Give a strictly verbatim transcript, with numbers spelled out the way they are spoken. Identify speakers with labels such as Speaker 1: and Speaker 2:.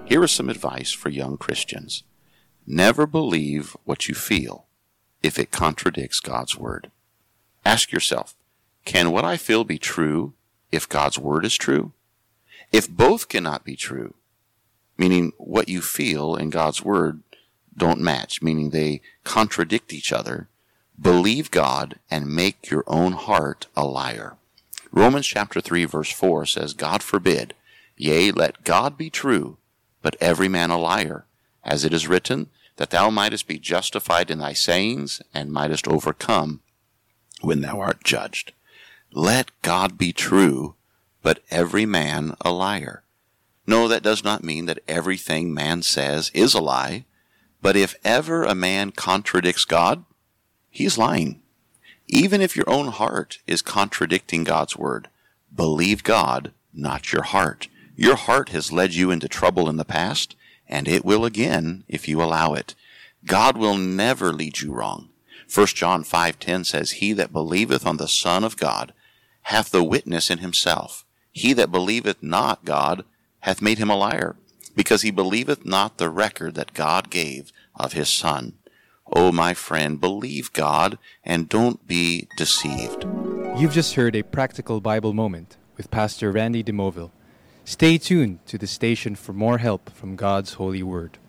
Speaker 1: Here is some advice for young Christians. Never believe what you feel if it contradicts God's Word. Ask yourself, can what I feel be true if God's Word is true? If both cannot be true, meaning what you feel and God's Word don't match, meaning they contradict each other, believe God and make your own heart a liar. Romans chapter three verse four says, God forbid, yea, let God be true, but every man a liar, as it is written, that thou mightest be justified in thy sayings, and mightest overcome when thou art judged. Let God be true, but every man a liar. No, that does not mean that everything man says is a lie, but if ever a man contradicts God, he's lying. Even if your own heart is contradicting God's Word, believe God, not your heart. Your heart has led you into trouble in the past, and it will again if you allow it. God will never lead you wrong. First John five ten says, He that believeth on the Son of God hath the witness in himself. He that believeth not God hath made him a liar, because he believeth not the record that God gave of his Son. Oh, my friend, believe God and don't be deceived.
Speaker 2: You've just heard a practical Bible moment with Pastor Randy DeMoville. Stay tuned to the station for more help from God's holy word.